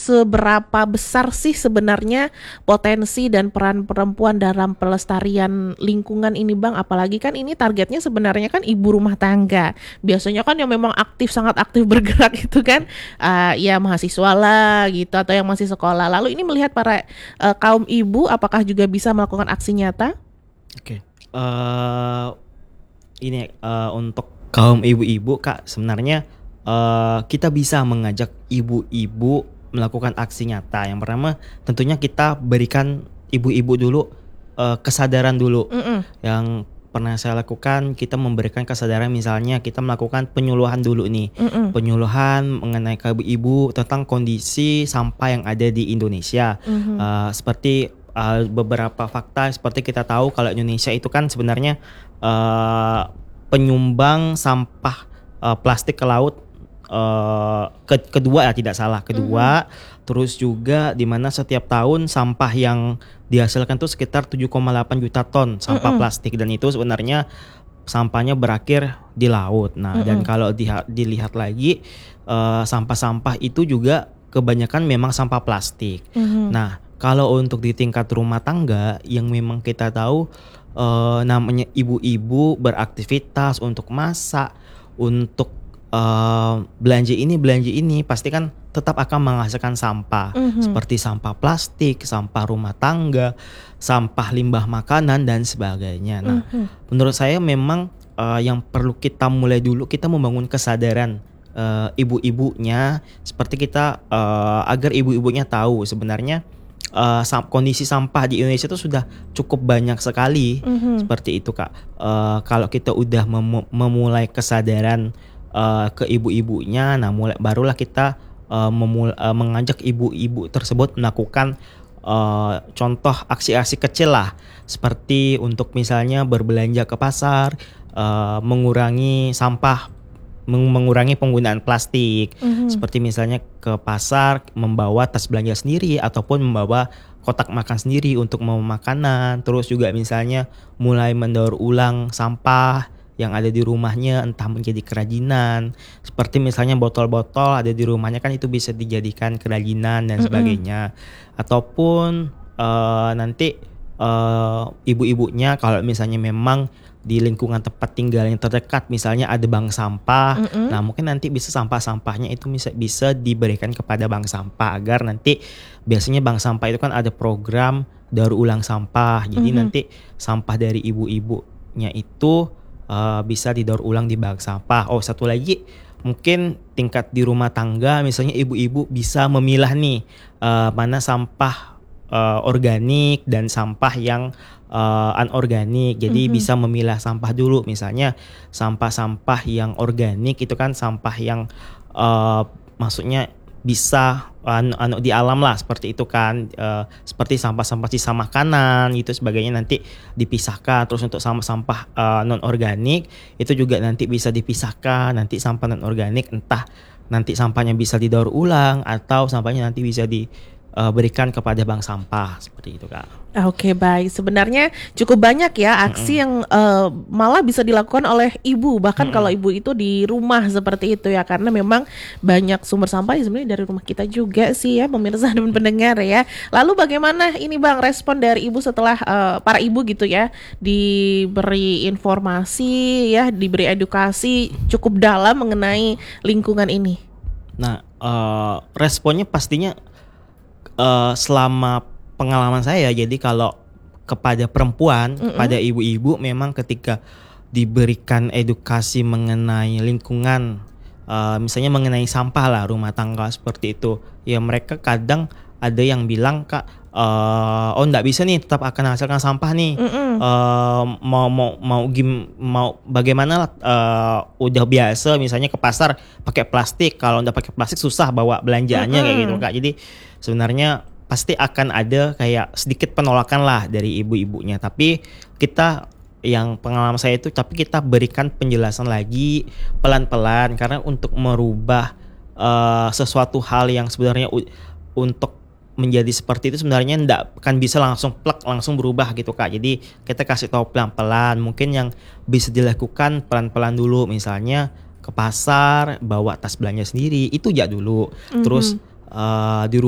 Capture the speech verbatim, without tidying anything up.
seberapa besar sih sebenarnya potensi dan peran perempuan dalam pelestarian lingkungan ini Bang? Apalagi kan ini targetnya sebenarnya kan ibu rumah tangga. Biasanya kan yang memang aktif, sangat aktif bergerak itu kan uh, ya mahasiswa lah gitu, atau yang masih sekolah. Lalu ini melihat para uh, kaum ibu, apakah juga bisa melakukan aksi nyata? Oke, uh, ini uh, untuk kaum ibu-ibu Kak, sebenarnya uh, kita bisa mengajak ibu-ibu melakukan aksi nyata. Yang pertama tentunya kita berikan ibu-ibu dulu uh, kesadaran dulu. Mm-mm. Yang pernah saya lakukan, kita memberikan kesadaran, misalnya kita melakukan penyuluhan dulu nih. Mm-mm. Penyuluhan mengenai ke ibu-ibu tentang kondisi sampah yang ada di Indonesia. Mhm. Uh, seperti uh, beberapa fakta, seperti kita tahu kalau Indonesia itu kan sebenarnya uh, penyumbang sampah uh, plastik ke laut uh, ke, kedua ya tidak salah kedua. Mm-hmm. Terus juga di mana setiap tahun sampah yang dihasilkan itu sekitar tujuh koma delapan juta ton sampah mm-hmm. plastik, dan itu sebenarnya sampahnya berakhir di laut. Nah, mm-hmm. dan kalau di, dilihat lagi uh, sampah-sampah itu juga kebanyakan memang sampah plastik. Mm-hmm. Nah, kalau untuk di tingkat rumah tangga yang memang kita tahu uh, namanya ibu-ibu beraktivitas untuk masak, untuk uh, belanja ini belanja ini, pasti kan tetap akan menghasilkan sampah. Mm-hmm. Seperti sampah plastik, sampah rumah tangga, sampah limbah makanan dan sebagainya. Nah, mm-hmm. menurut saya memang uh, yang perlu kita mulai dulu, kita membangun kesadaran uh, ibu-ibunya, seperti kita uh, agar ibu-ibunya tahu sebenarnya uh, sam- kondisi sampah di Indonesia itu sudah cukup banyak sekali. Mm-hmm. Seperti itu Kak. Uh, kalau kita udah mem- memulai kesadaran uh, ke ibu-ibunya, nah mulai barulah kita uh, memul- uh, mengajak ibu-ibu tersebut melakukan uh, contoh aksi-aksi kecil lah, seperti untuk misalnya berbelanja ke pasar, uh, mengurangi sampah, mengurangi penggunaan plastik. Mm-hmm. Seperti misalnya ke pasar membawa tas belanja sendiri ataupun membawa kotak makan sendiri untuk membawa makanan. Terus juga misalnya mulai mendaur ulang sampah yang ada di rumahnya, entah menjadi kerajinan. Seperti misalnya botol-botol ada di rumahnya kan itu bisa dijadikan kerajinan dan sebagainya. Mm-hmm. Ataupun uh, nanti uh, ibu-ibunya kalau misalnya memang di lingkungan tempat tinggal yang terdekat misalnya ada bank sampah, mm-hmm. nah mungkin nanti bisa sampah-sampahnya itu bisa bisa diberikan kepada bank sampah, agar nanti biasanya bank sampah itu kan ada program daur ulang sampah, jadi mm-hmm. nanti sampah dari ibu-ibunya itu uh, bisa didaur ulang di bank sampah. Oh, satu lagi mungkin tingkat di rumah tangga, misalnya ibu-ibu bisa memilah nih uh, mana sampah uh, organik dan sampah yang Uh, anorganik. Jadi mm-hmm. bisa memilah sampah dulu. Misalnya sampah-sampah yang organik itu kan sampah yang uh, maksudnya bisa anu, anu di alam lah, seperti itu kan, uh, seperti sampah-sampah sisa makanan gitu sebagainya nanti dipisahkan. Terus untuk sampah-sampah uh, non organik itu juga nanti bisa dipisahkan. Nanti sampah non organik entah nanti sampahnya bisa didaur ulang atau sampahnya nanti bisa di Uh, berikan kepada bank sampah, seperti itu Kak. Oke, baik. Sebenarnya cukup banyak ya aksi mm-hmm. yang uh, malah bisa dilakukan oleh ibu, bahkan mm-hmm. kalau ibu itu di rumah seperti itu ya, karena memang banyak sumber sampah ya sebenarnya dari rumah kita juga sih ya, pemirsa dan pendengar ya. Lalu bagaimana ini Bang respon dari ibu setelah uh, para ibu gitu ya diberi informasi ya, diberi edukasi cukup dalam mengenai lingkungan ini? Nah, uh, responnya pastinya Uh, selama pengalaman saya, jadi kalau kepada perempuan, mm-mm. kepada ibu-ibu memang ketika diberikan edukasi mengenai lingkungan, uh, misalnya mengenai sampah lah rumah tangga seperti itu, ya mereka kadang ada yang bilang Kak, uh, oh nggak bisa nih, tetap akan hasilkan sampah nih, uh, mau mau mau gim mau bagaimana lah, uh, udah biasa misalnya ke pasar pakai plastik, kalau udah pakai plastik susah bawa belanjaannya. Mm-hmm. kayak gitu Kak. Jadi sebenarnya pasti akan ada kayak sedikit penolakan lah dari ibu-ibunya, tapi kita yang pengalaman saya itu, tapi kita berikan penjelasan lagi pelan-pelan, karena untuk merubah uh, sesuatu hal yang sebenarnya u- untuk menjadi seperti itu sebenarnya enggak kan bisa langsung plek langsung berubah gitu Kak. Jadi kita kasih tahu pelan-pelan, mungkin yang bisa dilakukan pelan-pelan dulu, misalnya ke pasar bawa tas belanja sendiri itu aja dulu. Mm-hmm. Terus uh, di